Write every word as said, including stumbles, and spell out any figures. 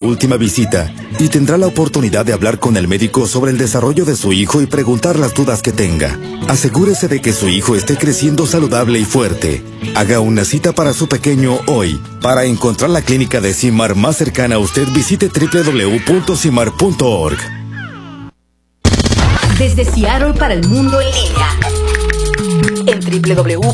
última visita y tendrá la oportunidad de hablar con el médico sobre el desarrollo de su hijo y preguntar las dudas que tenga. Asegúrese de que su hijo esté creciendo saludable y fuerte. Haga una cita para su pequeño hoy. Para encontrar la clínica de CIMAR más cercana a usted, visite doble u doble u doble u punto cimar punto org. Desde Seattle para el mundo en línea. En doble u doble u doble u